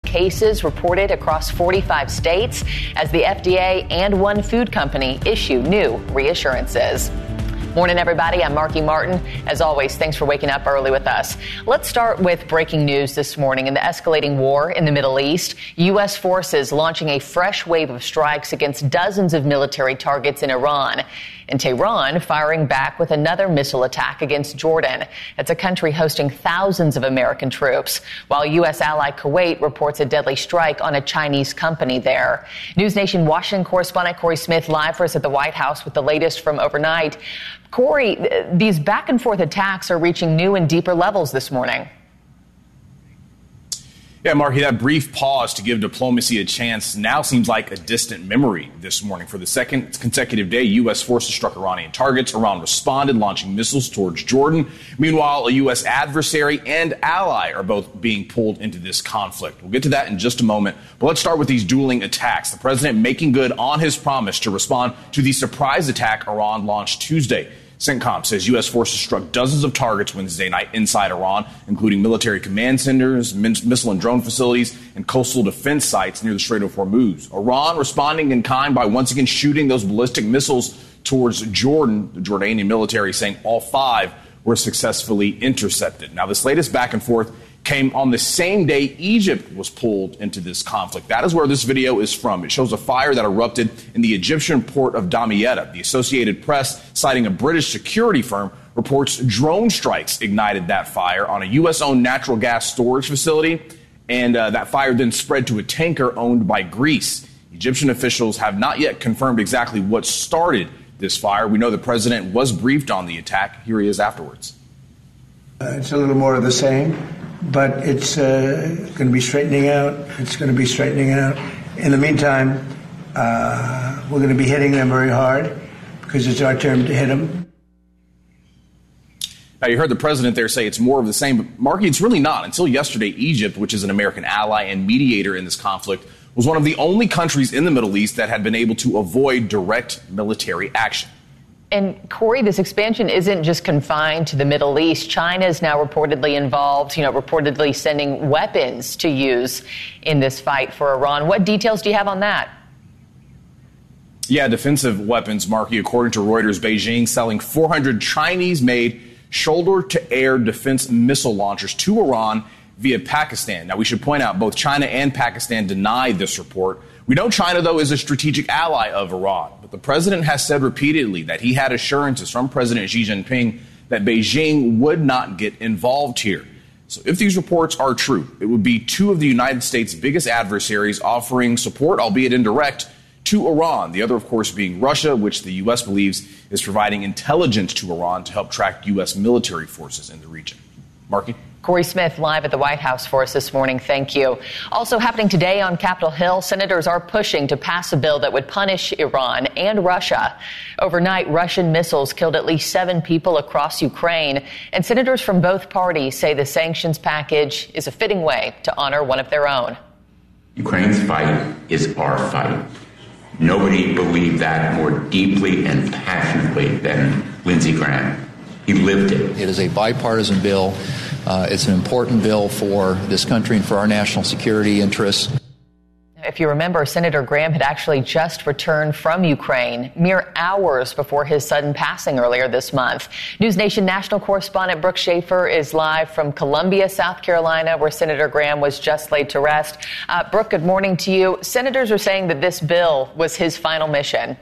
cases reported across 45 states as the FDA and one food company issue new reassurances. Morning, everybody. I'm Marky Martin. As always, thanks for waking up early with us. Let's start with breaking news this morning. In the escalating war in the Middle East, U.S. forces launching a fresh wave of strikes against dozens of military targets in Iran. And Tehran firing back with another missile attack against Jordan. It's a country hosting thousands of American troops, while U.S. ally Kuwait reports a deadly strike on a Chinese company there. News Nation Washington correspondent Corey Smith live for us at the White House with the latest from overnight. Corey, these back and forth attacks are reaching new and deeper levels this morning. Yeah, Marky, that brief pause to give diplomacy a chance now seems like a distant memory this morning. For the second consecutive day, U.S. forces struck Iranian targets. Iran responded, launching missiles towards Jordan. Meanwhile, a U.S. adversary and ally are both being pulled into this conflict. We'll get to that in just a moment. But let's start with these dueling attacks. The president making good on his promise to respond to the surprise attack Iran launched Tuesday. CENTCOM says U.S. forces struck dozens of targets Wednesday night inside Iran, including military command centers, missile and drone facilities, and coastal defense sites near the Strait of Hormuz. Iran responding in kind by once again shooting those ballistic missiles towards Jordan, the Jordanian military saying all 5 were successfully intercepted. Now, this latest back and forth came on the same day Egypt was pulled into this conflict. That is where this video is from. It shows a fire that erupted in the Egyptian port of Damietta. The Associated Press, citing a British security firm, reports drone strikes ignited that fire on a U.S.-owned natural gas storage facility, and that fire then spread to a tanker owned by Greece. Egyptian officials have not yet confirmed exactly what started this fire. We know the president was briefed on the attack. Here he is afterwards. It's a little more of the same. But it's going to be straightening out. It's going to be straightening out. In the meantime, we're going to be hitting them very hard because it's our turn to hit them. Now, you heard the president there say it's more of the same. But, Marky, it's really not. Until yesterday, Egypt, which is an American ally and mediator in this conflict, was one of the only countries in the Middle East that had been able to avoid direct military action. And, Corey, this expansion isn't just confined to the Middle East. China is now reportedly involved, reportedly sending weapons to use in this fight for Iran. What details do you have on that? Yeah, defensive weapons, Marky. According to Reuters, Beijing selling 400 Chinese-made shoulder-to-air defense missile launchers to Iran via Pakistan. Now, we should point out both China and Pakistan denied this report. We know China, though, is a strategic ally of Iran, but the president has said repeatedly that he had assurances from President Xi Jinping that Beijing would not get involved here. So if these reports are true, it would be 2 of the United States' biggest adversaries offering support, albeit indirect, to Iran. The other, of course, being Russia, which the U.S. believes is providing intelligence to Iran to help track U.S. military forces in the region. Marky? Corey Smith live at the White House for us this morning. Thank you. Also happening today on Capitol Hill, senators are pushing to pass a bill that would punish Iran and Russia. Overnight, Russian missiles killed at least 7 people across Ukraine, and senators from both parties say the sanctions package is a fitting way to honor one of their own. Ukraine's fight is our fight. Nobody believed that more deeply and passionately than Lindsey Graham. He lived it. It is a bipartisan bill. It's an important bill for this country and for our national security interests. If you remember, Senator Graham had actually just returned from Ukraine mere hours before his sudden passing earlier this month. News Nation national correspondent Brooke Schaefer is live from Columbia, South Carolina, where Senator Graham was just laid to rest. Brooke, good morning to you. Senators are saying that this bill was his final mission.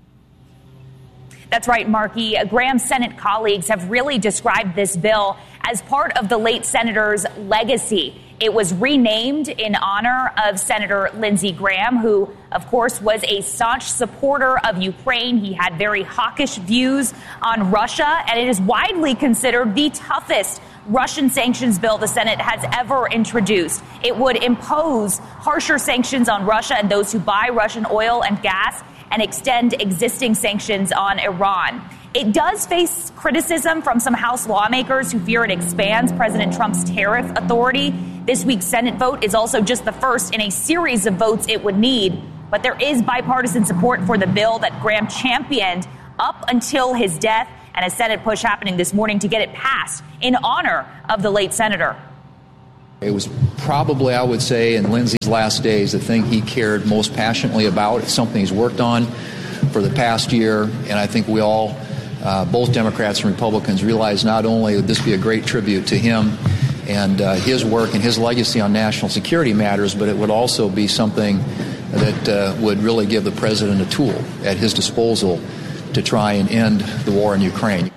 That's right, Marky. Graham's Senate colleagues have really described this bill as part of the late senator's legacy. It was renamed in honor of Senator Lindsey Graham, who, of course, was a staunch supporter of Ukraine. He had very hawkish views on Russia, and it is widely considered the toughest Russian sanctions bill the Senate has ever introduced. It would impose harsher sanctions on Russia and those who buy Russian oil and gas, and extend existing sanctions on Iran. It does face criticism from some House lawmakers who fear it expands President Trump's tariff authority. This week's Senate vote is also just the first in a series of votes it would need. But there is bipartisan support for the bill that Graham championed up until his death, and a Senate push happening this morning to get it passed in honor of the late senator. It was probably, I would say, in Lindsey's last days, the thing he cared most passionately about. It's something he's worked on for the past year, and I think we all, both Democrats and Republicans, realize not only would this be a great tribute to him and his work and his legacy on national security matters, but it would also be something that would really give the president a tool at his disposal to try and end the war in Ukraine.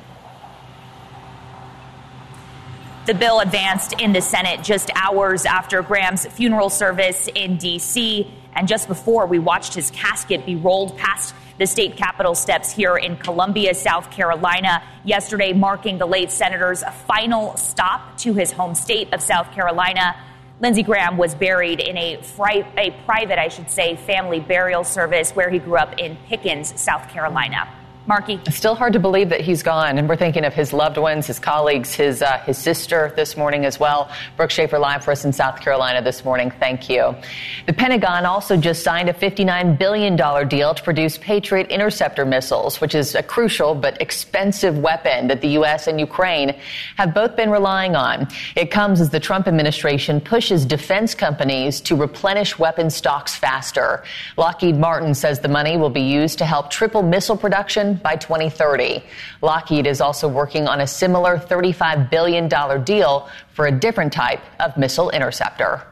The bill advanced in the Senate just hours after Graham's funeral service in D.C. and just before we watched his casket be rolled past the state capitol steps here in Columbia, South Carolina, yesterday, marking the late senator's final stop to his home state of South Carolina. Lindsey Graham was buried in a private, family burial service where he grew up in Pickens, South Carolina. Marky. It's still hard to believe that he's gone, and we're thinking of his loved ones, his colleagues, his sister this morning as well. Brooke Schaefer live for us in South Carolina this morning. Thank you. The Pentagon also just signed a $59 billion deal to produce Patriot interceptor missiles, which is a crucial but expensive weapon that the U.S. and Ukraine have both been relying on. It comes as the Trump administration pushes defense companies to replenish weapon stocks faster. Lockheed Martin says the money will be used to help triple missile production by 2030. Lockheed is also working on a similar $35 billion deal for a different type of missile interceptor.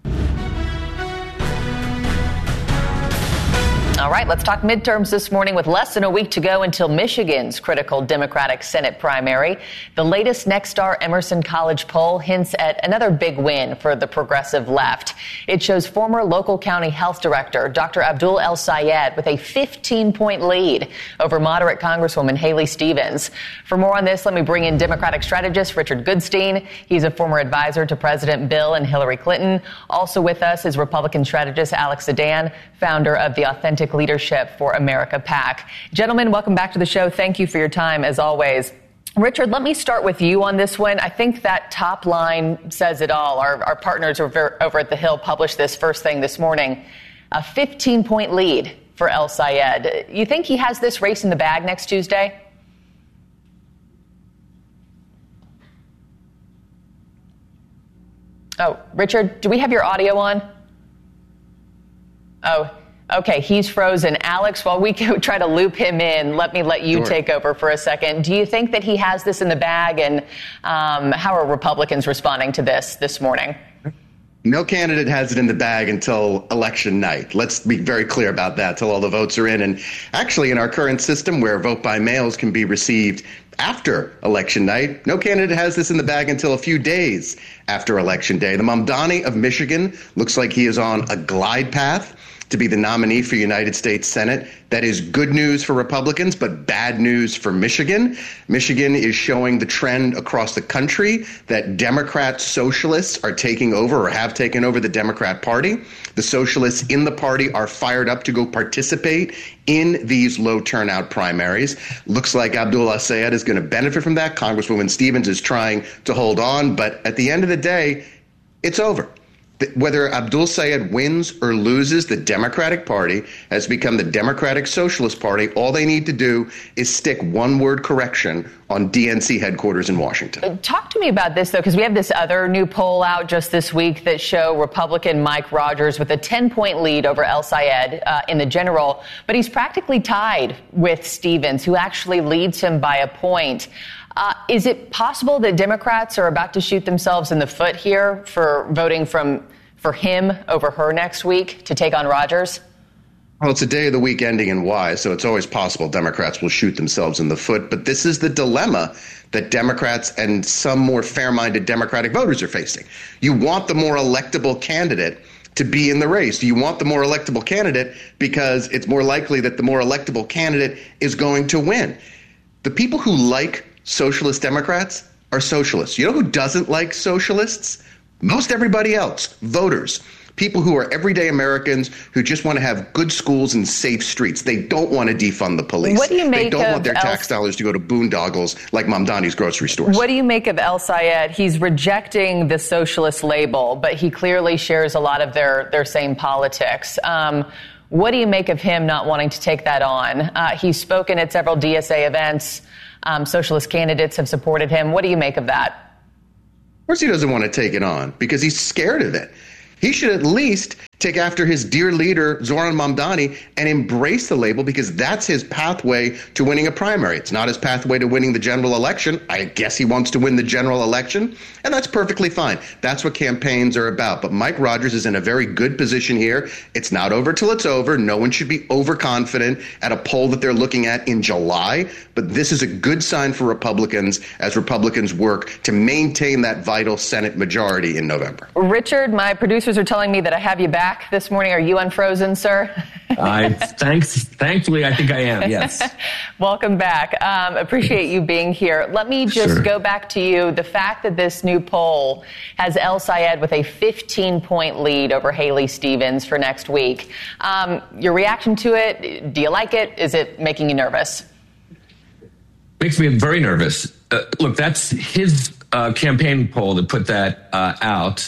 All right, let's talk midterms this morning with less than a week to go until Michigan's critical Democratic Senate primary. The latest Nexstar Emerson College poll hints at another big win for the progressive left. It shows former local county health director Dr. Abdul El-Sayed with a 15-point lead over moderate Congresswoman Haley Stevens. For more on this, let me bring in Democratic strategist Richard Goodstein. He's a former advisor to President Bill and Hillary Clinton. Also with us is Republican strategist Alex Sedan, founder of the Authentic Leadership for America PAC. Gentlemen, welcome back to the show. Thank you for your time, as always. Richard, let me start with you on this one. I think that top line says it all. Our partners over at The Hill published this first thing this morning. A 15-point lead for El-Sayed. You think he has this race in the bag next Tuesday? Oh, Richard, do we have your audio on? Oh, okay, he's frozen. Alex, while we try to loop him in, let you take over for a second. Do you think that he has this in the bag, and how are Republicans responding to this morning? No candidate has it in the bag until election night. Let's be very clear about that, till all the votes are in. And actually, in our current system where vote by mails can be received after election night, no candidate has this in the bag until a few days after election day. The Mamdani of Michigan looks like he is on a glide path to be the nominee for United States Senate. That is good news for Republicans, but bad news for Michigan. Michigan is showing the trend across the country that Democrat socialists are taking over or have taken over the Democrat Party. The socialists in the party are fired up to go participate in these low turnout primaries. Looks like Abdul El-Sayed is going to benefit from that. Congresswoman Stevens is trying to hold on, but at the end of the day, it's over. Whether Abdul Sayed wins or loses, the Democratic Party has become the Democratic Socialist Party. All they need to do is stick one-word correction on DNC headquarters in Washington. Talk to me about this, though, because we have this other new poll out just this week that show Republican Mike Rogers with a 10-point lead over El-Sayed in the general, but he's practically tied with Stevens, who actually leads him by a point. Is it possible that Democrats are about to shoot themselves in the foot here for voting for him over her next week to take on Rogers? Well, it's a day of the week ending in Y, so it's always possible Democrats will shoot themselves in the foot. But this is the dilemma that Democrats and some more fair-minded Democratic voters are facing. You want the more electable candidate to be in the race. You want the more electable candidate because it's more likely that the more electable candidate is going to win. The people who like socialist Democrats are socialists. You know who doesn't like socialists? Most everybody else, voters, people who are everyday Americans who just want to have good schools and safe streets. They don't want to defund the police. What do you make They don't want their tax dollars to go to boondoggles like Mamdani's grocery stores. What do you make of El-Sayed? He's rejecting the socialist label, but he clearly shares a lot of their same politics. What do you make of him not wanting to take that on? He's spoken at several DSA events. Socialist candidates have supported him. What do you make of that? Of course he doesn't want to take it on because he's scared of it. He should at least take after his dear leader, Zoran Mamdani, and embrace the label because that's his pathway to winning a primary. It's not his pathway to winning the general election. I guess he wants to win the general election, and that's perfectly fine. That's what campaigns are about. But Mike Rogers is in a very good position here. It's not over till it's over. No one should be overconfident at a poll that they're looking at in July. But this is a good sign for Republicans as Republicans work to maintain that vital Senate majority in November. Richard, my producers are telling me that I have you back this morning. Are you unfrozen, sir? Thankfully, I think I am, yes. Welcome back. Appreciate you being here. Let me just go back to you. The fact that this new poll has El Sayed with a 15-point lead over Haley Stevens for next week. Your reaction to it, do you like it? Is it making you nervous? Makes me very nervous. Look, that's his campaign poll that put that out.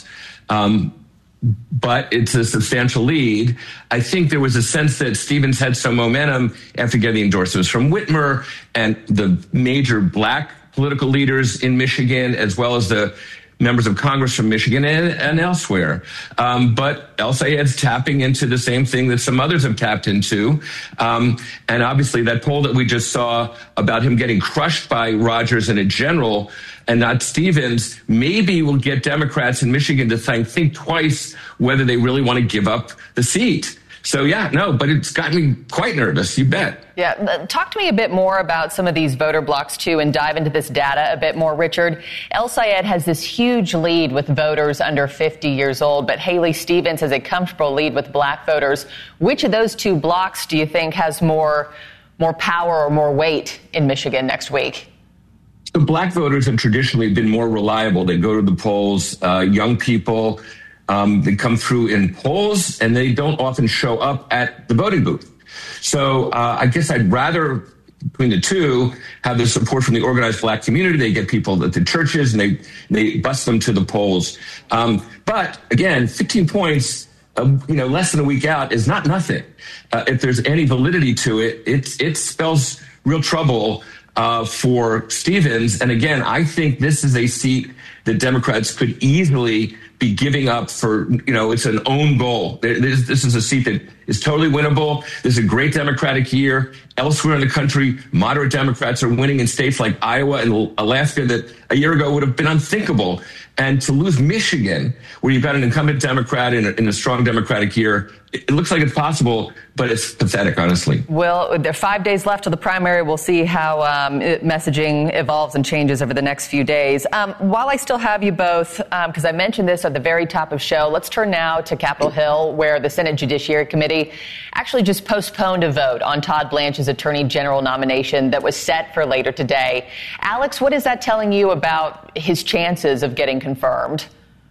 But it's a substantial lead. I think there was a sense that Stevens had some momentum after getting endorsements from Whitmer and the major black political leaders in Michigan, as well as the members of Congress from Michigan and elsewhere. But El Sayed's tapping into the same thing that some others have tapped into. And obviously that poll that we just saw about him getting crushed by Rogers in a general and not Stevens, maybe will get Democrats in Michigan to think twice whether they really want to give up the seat. So, but it's gotten me quite nervous, you bet. Yeah, talk to me a bit more about some of these voter blocks, too, and dive into this data a bit more, Richard. El Sayed has this huge lead with voters under 50 years old, but Haley Stevens has a comfortable lead with black voters. Which of those two blocks do you think has more power or more weight in Michigan next week? The black voters have traditionally been more reliable. They go to the polls, young people. They come through in polls, and they don't often show up at the voting booth. So I guess I'd rather, between the two, have the support from the organized black community. They get people at the churches, and they bust them to the polls. But again, 15 points, less than a week out is not nothing. If there's any validity to it, it spells real trouble for Stevens. And again, I think this is a seat that Democrats could easily be giving up for, it's an own goal. This is a seat that is totally winnable. This is a great Democratic year. Elsewhere in the country, moderate Democrats are winning in states like Iowa and Alaska that a year ago would have been unthinkable. And to lose Michigan, where you've got an incumbent Democrat in a strong Democratic year, it looks like it's possible, but it's pathetic, honestly. Well, there are 5 days left of the primary. We'll see how messaging evolves and changes over the next few days. While I still have you both, because I mentioned this at the very top of the show, let's turn now to Capitol Hill, where the Senate Judiciary Committee actually just postponed a vote on Todd Blanche's Attorney General nomination that was set for later today. Alex, what is that telling you about his chances of getting confirmed?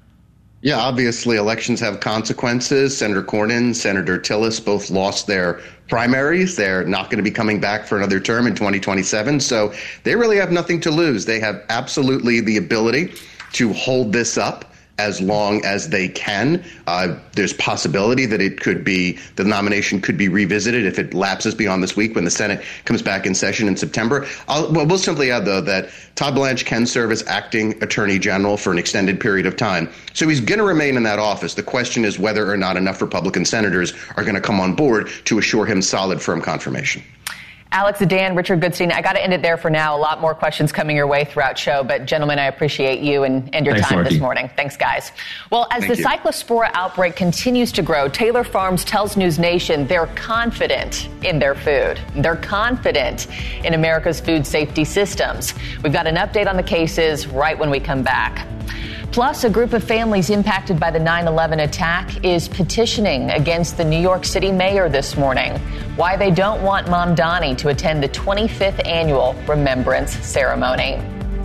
Yeah, obviously elections have consequences. Senator Cornyn, Senator Tillis both lost their primaries. They're not going to be coming back for another term in 2027. So they really have nothing to lose. They have absolutely the ability to hold this up as long as they can. There's possibility that the nomination could be revisited if it lapses beyond this week when the Senate comes back in session in September. We'll simply add, though, that Todd Blanche can serve as acting attorney general for an extended period of time. So he's going to remain in that office. The question is whether or not enough Republican senators are going to come on board to assure him solid, firm confirmation. Alex Adan, Richard Goodstein, I got to end it there for now. A lot more questions coming your way throughout show. But, gentlemen, I appreciate you and your time Marty. This morning. Thanks, guys. Well, as the Cyclospora outbreak continues to grow, Taylor Farms tells News Nation they're confident in their food. They're confident in America's food safety systems. We've got an update on the cases right when we come back. Plus, a group of families impacted by the 9/11 attack is petitioning against the New York City mayor this morning. Why they don't want Mamdani to attend the 25th annual Remembrance Ceremony.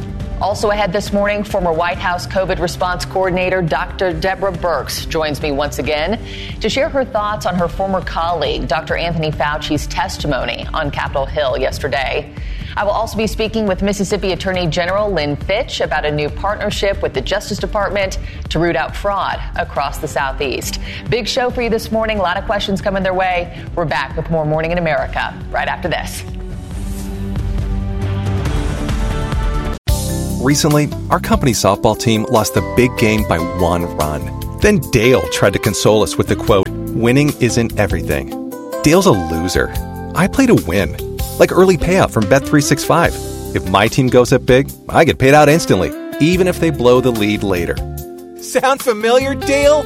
Also ahead this morning, former White House COVID response coordinator Dr. Deborah Birx joins me once again to share her thoughts on her former colleague, Dr. Anthony Fauci's testimony on Capitol Hill yesterday. I will also be speaking with Mississippi Attorney General Lynn Fitch about a new partnership with the Justice Department to root out fraud across the Southeast. Big show for you this morning. A lot of questions coming their way. We're back with more Morning in America right after this. Recently, our company's softball team lost the big game by 1 run. Then Dale tried to console us with the quote, "Winning isn't everything." Dale's a loser. I play to win. Like early payout from Bet365. If my team goes up big, I get paid out instantly, even if they blow the lead later. Sound familiar, Dale?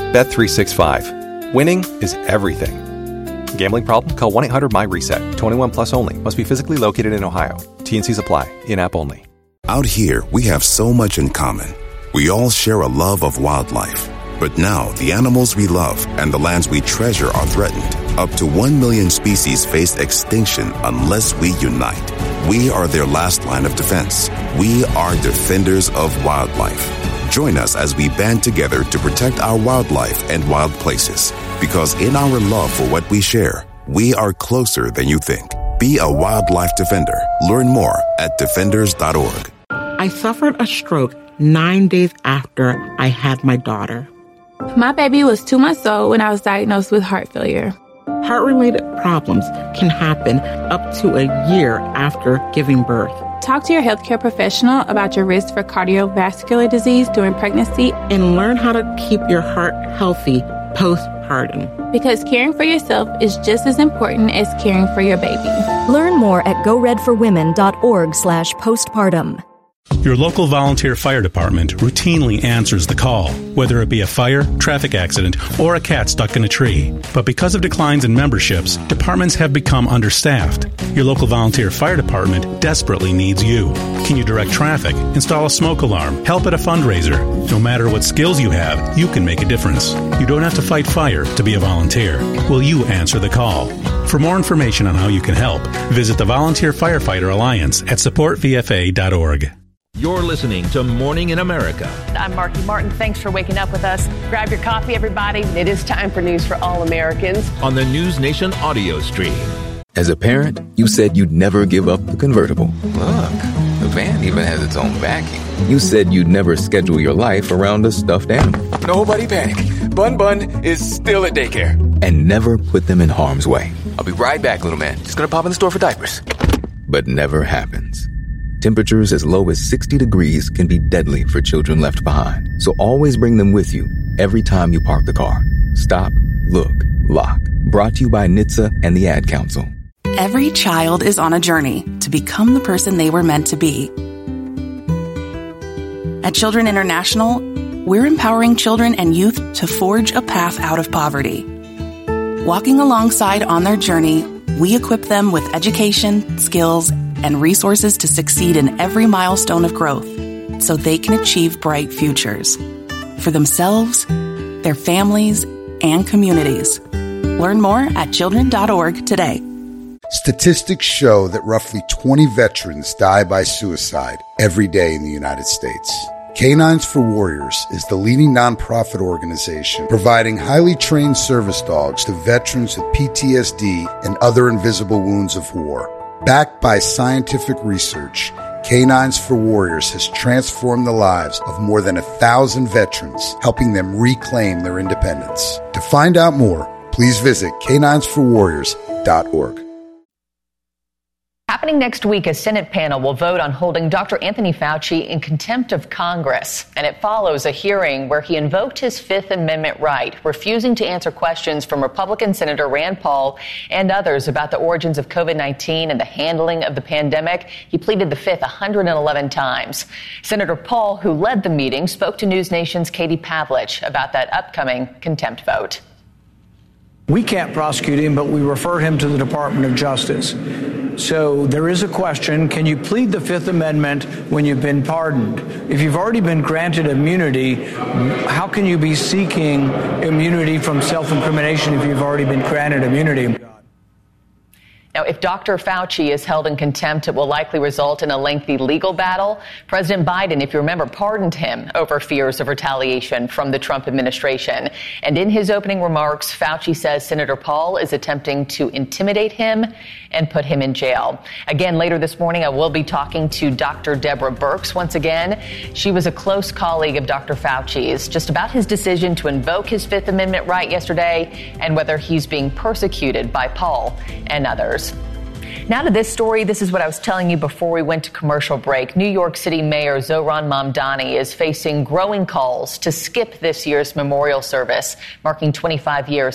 Bet365. Winning is everything. Gambling problem? Call 1-800-MY-RESET. 21 plus only. Must be physically located in Ohio. T&Cs apply. In-app only. Out here, we have so much in common. We all share a love of wildlife. But now, the animals we love and the lands we treasure are threatened. Up to 1 million species face extinction unless we unite. We are their last line of defense. We are defenders of wildlife. Join us as we band together to protect our wildlife and wild places. Because in our love for what we share, we are closer than you think. Be a wildlife defender. Learn more at defenders.org. I suffered a stroke 9 days after I had my daughter. My baby was 2 months old when I was diagnosed with heart failure. Heart-related problems can happen up to a year after giving birth. Talk to your healthcare professional about your risk for cardiovascular disease during pregnancy and learn how to keep your heart healthy postpartum. Because caring for yourself is just as important as caring for your baby. Learn more at goredforwomen.org/postpartum. Your local volunteer fire department routinely answers the call, whether it be a fire, traffic accident, or a cat stuck in a tree. But because of declines in memberships, departments have become understaffed. Your local volunteer fire department desperately needs you. Can you direct traffic, install a smoke alarm, help at a fundraiser? No matter what skills you have, you can make a difference. You don't have to fight fire to be a volunteer. Will you answer the call? For more information on how you can help, visit the Volunteer Firefighter Alliance at supportvfa.org. You're listening to Morning in America. I'm Marky Martin. Thanks for waking up with us. Grab your coffee, everybody. It is time for News for All Americans on the News Nation audio stream. As a parent, you said you'd never give up the convertible. Look, the van even has its own backing. You said you'd never schedule your life around a stuffed animal. Nobody panic. Bun Bun is still at daycare. And never put them in harm's way. I'll be right back, little man. Just gonna pop in the store for diapers. But never happens. Temperatures as low as 60 degrees can be deadly for children left behind. So always bring them with you every time you park the car. Stop, look, lock. Brought to you by NHTSA and the Ad Council. Every child is on a journey to become the person they were meant to be. At Children International, we're empowering children and youth to forge a path out of poverty. Walking alongside on their journey, we equip them with education, skills, and resources to succeed in every milestone of growth so they can achieve bright futures for themselves, their families, and communities. Learn more at children.org today. Statistics show that roughly 20 veterans die by suicide every day in the United States. Canines for Warriors is the leading nonprofit organization providing highly trained service dogs to veterans with PTSD and other invisible wounds of war. Backed by scientific research, Canines for Warriors has transformed the lives of more than 1,000 veterans, helping them reclaim their independence. To find out more, please visit caninesforwarriors.org. Happening next week, a Senate panel will vote on holding Dr. Anthony Fauci in contempt of Congress. And it follows a hearing where he invoked his Fifth Amendment right, refusing to answer questions from Republican Senator Rand Paul and others about the origins of COVID-19 and the handling of the pandemic. He pleaded the Fifth 111 times. Senator Paul, who led the meeting, spoke to News Nation's Katie Pavlich about that upcoming contempt vote. We can't prosecute him, but we refer him to the Department of Justice. So there is a question, can you plead the Fifth Amendment when you've been pardoned? If you've already been granted immunity, how can you be seeking immunity from self-incrimination if you've already been granted immunity? Now, if Dr. Fauci is held in contempt, it will likely result in a lengthy legal battle. President Biden, if you remember, pardoned him over fears of retaliation from the Trump administration. And in his opening remarks, Fauci says Senator Paul is attempting to intimidate him and put him in jail. Again, later this morning, I will be talking to Dr. Deborah Birx once again. She was a close colleague of Dr. Fauci's, just about his decision to invoke his Fifth Amendment right yesterday and whether he's being persecuted by Paul and others. Now to this story. This is what I was telling you before we went to commercial break. New York City Mayor Zohran Mamdani is facing growing calls to skip this year's memorial service, marking 25 years